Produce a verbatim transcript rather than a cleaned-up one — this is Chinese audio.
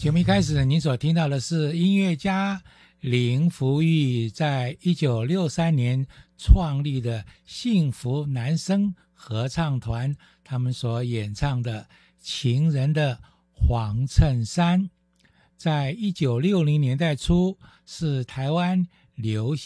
节目一开始您所听到的是音乐家林福玉在一九六三年创立的幸福男声合唱团，他们所演唱的情人的黄衬衫。在一九六零年代初是台湾流行